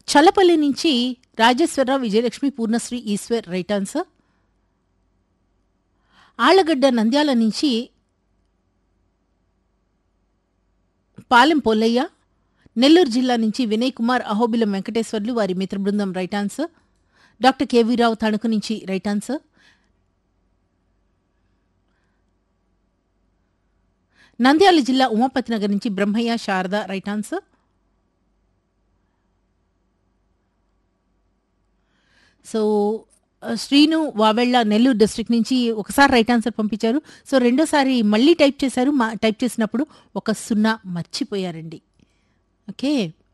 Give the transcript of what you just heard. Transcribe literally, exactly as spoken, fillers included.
చల్లపల్లి నుంచి Rajeswara Rao, Vijayalakshmi, Poornasri, Eshwar right answer. Allagadda Nandyal నుంచి పాలెం పొల్లయ్య, నెల్లూరు జిల్లా నుంచి వినయ్ కుమార్, అహోబిలం వెంకటేశ్వర్లు, వారి మిత్ర బృందం right answer. Doctor KV Rao Tanuku నుంచి రైట్ ఆన్సర్. నంద్యాల జిల్లా ఉమాపతి నగర్ నుంచి Brahmaiah, Sharada right answer. So Srinu వావెళ్ళ Nellore district నుంచి ఒకసారి రైట్ ఆన్సర్ పంపించారు. సో రెండోసారి మళ్ళీ టైప్ చేశారు. మా టైప్ చేసినప్పుడు ఒక సున్నా మర్చిపోయారండి. ఓకే.